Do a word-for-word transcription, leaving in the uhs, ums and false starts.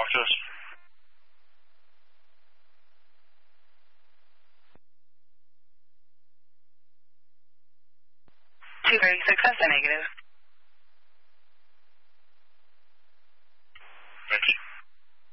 to us. two thirty-six, that's a negative. Thank you.